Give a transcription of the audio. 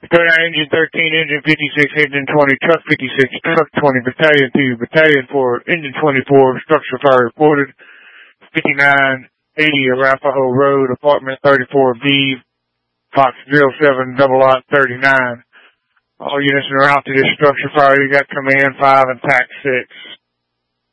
Engine 13, Engine 56, Engine 20, Truck 56, Truck 20, Battalion 2, Battalion 4, Engine 24, structure fire reported, 5980 Arapahoe Road, Apartment 34B, Fox 07 00 39. All units are out to this structure fire. You got Command 5 and TAC 6.